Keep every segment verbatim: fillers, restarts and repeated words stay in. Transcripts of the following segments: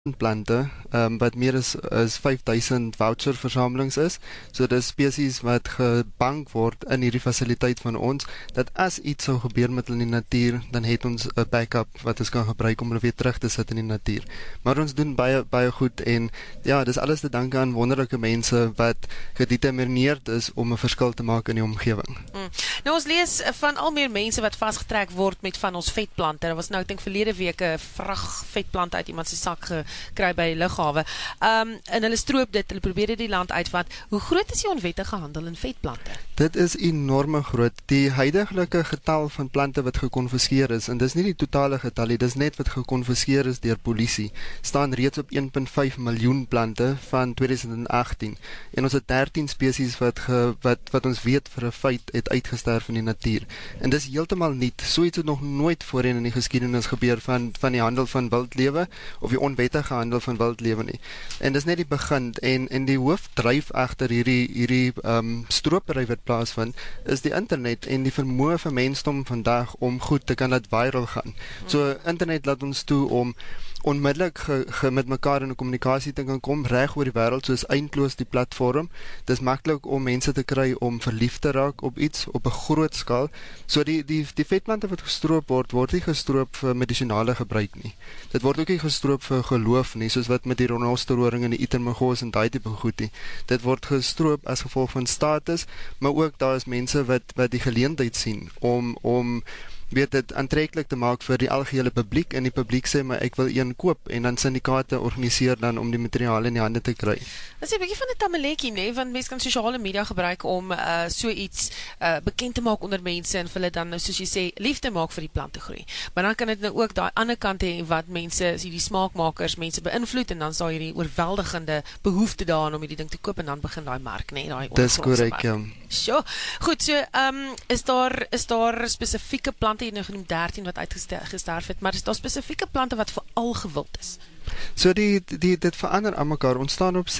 plante, um, wat meer as, as vyf duisend voucher versamelings is, so dis spesies wat gebank word in hierdie fasiliteit van ons, dat as iets sou gebeur met hulle in die natuur, dan het ons 'n backup wat ons kan gebruik om hulle weer terug te sit in die natuur. Maar ons doen baie, baie goed en ja, dis alles te danke aan wonderlike mense wat gedetermineerd is om 'n verskil te maak in die omgewing. Mm. Nou ons lees van al meer mense wat vasgetrek word met van ons vetplante. Daar was nou, ek dink verlede week 'n vrag vetplante uit iemand se sak ge kry by lughawe. Um, en hulle stroop dit, hulle probeer dit die land uitvat. Hoe groot is die onwettige handel in vetplante? Dit is enorme groot. Die huidige getal van plante wat gekonfiskeer is, en dis nie die totale getal nie, dis net wat gekonfiskeer is deur polisie, staan reeds op een punt vyf miljoen plante van twintig agttien. En ons het dertien spesies wat, ge, wat, wat ons weet vir 'n feit het uitgesterf in die natuur. En dis heeltemal niet. So iets het nog nooit voorheen in die geskiedenis gebeur van, van die handel van wildlewe, of die onwettige handel van wildlewe nie. En dis net die begin, en, en die hoofdryf agter hierdie, hierdie um, stropery wat plaasvind, is die internet en die vermoë van mensdom vandag om goed te kan laat viral gaan. So internet laat ons toe om onmiddellik ge, ge met mekaar in 'n kommunikasie te kan kom, reg oor die wêreld, soos eindloos die platform. Dis maklik om mense te kry om verlief te raak op iets, op 'n groot skaal. So die, die, die vetplante wat gestroop word, word nie gestroop vir medisinale gebruik nie. Dit word ook nie gestroop vir geloof nie, soos wat met die renosterhoring en die itermegos en daai tipe goed nie. Dit word gestroop as gevolg van status, maar ook daar is mense wat, wat die geleentheid sien om, om weet dit aantreklik te maak vir die algehele publiek, en die publiek sê, maar ek wil een koop, en dan syndikaate organiseer dan om die materiaal in die hande te kry. Dit is 'n bietjie van 'n tamaletjie, nee, want mense kan sosiale media gebruik om uh, so iets uh, bekend te maak onder mense, en vir hulle dan, soos jy sê, liefde maak vir die plant te groei. Maar dan kan dit nou ook daai ander kant hê, wat mense, as hierdie smaakmakers, mense beïnvloed, en dan sal hierdie oorweldigende behoefte daaraan om hierdie ding te koop, en dan begin daai mark, nee, daai Dis korrek, ja. Sure. Goed, so, um, is daar, is daar spesifieke plante, jy nou genoem dertien wat uitgesterf het, maar is daar spesifieke plante wat veral gewild is? So die, die, dit verander aan mekaar. Ons staan op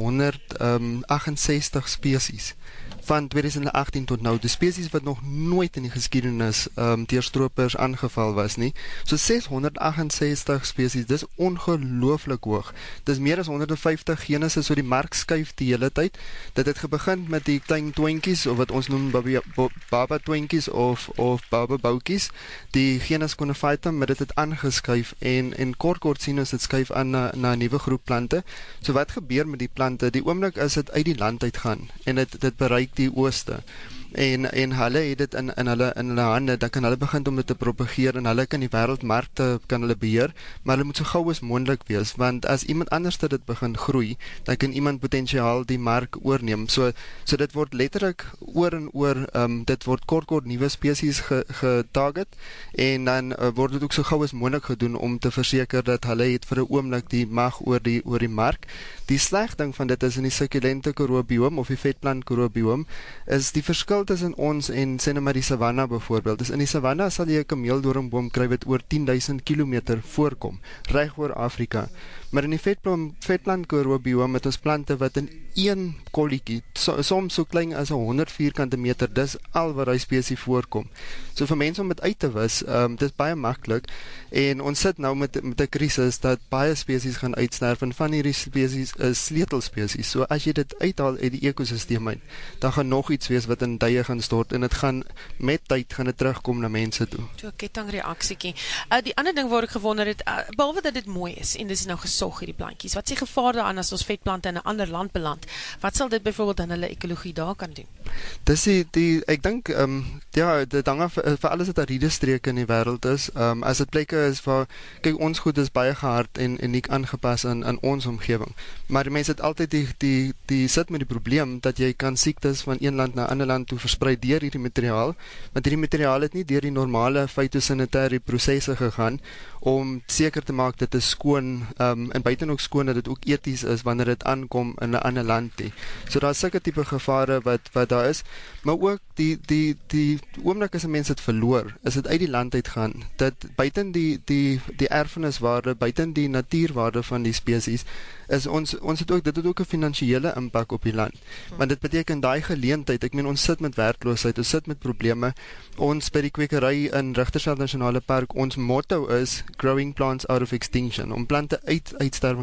seshonderdagensestig um, spesies van twintig agttien tot nou, die spesies wat nog nooit in die geskiedenis um, deur stropers aangeval was nie. So seshonderdagensestig spesies, dis ongelooflik hoog. Dis meer as honderd vyftig genusse, so die mark skuif die hele tyd. Dit het begin met die klein twinkies, of wat ons noem baba twinkies of, of baba boutjies, die genus Conophytum, maar dit het aangeskuif, en, en kort kort sien ons dit skuif aan na, na 'n nuwe groep plante. So wat gebeur met die plante? Die oomblik as dit uit die land uitgaan, en dit, dit bereik die ooste, en, en hulle het dit in, in, hulle, in hulle hande, dan kan hulle begin om dit te propageer, en hulle kan die wêreldmarkte kan hulle beheer, maar hulle moet so gou as moontlik wees, want as iemand anders dit begin groei, dan kan iemand potensiaal die mark oorneem. So, so dit word letterlik oor en oor, um, dit word kort kort nuwe spesies getarget, ge en dan uh, word dit ook so gou as moontlik gedoen om te verseker dat hulle het vir 'n oomblik die mag oor die, oor die mark. Die sleg ding van dit is in die sukulente koroobiom, of die vetplant koroobiom, is die verskil tussen ons en sê nou maar die savanna byvoorbeeld. Dus in die savanna sal jy 'n kameeldoringboom kry wat oor tien duisend kilometer voorkom, reg oor Afrika. Maar in die vetplant, vetplant koroobiom het ons plante wat in een kolletjie, so, soms so klein as honderd vierkante meter, dis al wat die spesie voorkom. So vir mense om dit uit te wis, um, dit is baie maklik, en ons sit nou met, met 'n krisis dat baie spesies gaan uitsterf, en van hierdie spesies is sleutelspesies. So as jy dit uithaal uit die ekosisteem uit, dan gaan nog iets wees wat in tye gaan stort, en dit gaan met tyd gaan dit terugkom na mense toe. So 'n kettingreaksiekie. Uh, die ander ding waar ek gewonder het, uh, behalwe dat dit mooi is, en dit is nou gesog hierdie plantjies, wat is die gevaar daaraan as ons vetplante in 'n ander land beland? Wat sal dit byvoorbeeld aan hulle ekologie daar kan doen? Dis die, die ek dink, um, ja, dit hang af vir alles wat ariede streke in die wêreld is, um, as dit plekke is waar, kyk, ons goed is baie gehard en uniek aangepas aan, aan ons omgewing, maar die mense het altyd die, die, die sit met die probleem, dat jy kan siektes van een land na ander land toe versprei deur hierdie materiaal, want hierdie materiaal het nie deur die normale fytosanitêre prosesse gegaan, om seker te maak dat dit skoon, um, en buiten ook skoon, dat dit ook eties is, wanneer dit aankom in 'n ander land nie. So daar is sulke tipe gevare wat, wat daar is, maar ook die, die, die oomblik as 'n mens het verloor, is dit uit die land uitgaan, dat buiten die, die, die erfeniswaarde, buiten die natuurwaarde van die spesies, is ons, ons het ook, dit het ook 'n finansiële impak op die land, want dit beteken daai geleentheid, ek meen ons sit met werkloosheid, ons sit met probleme. Ons by die kwekery in Richtersveld Nasionale Park, ons motto is Growing Plants Out of Extinction, om plante uit uitsterwing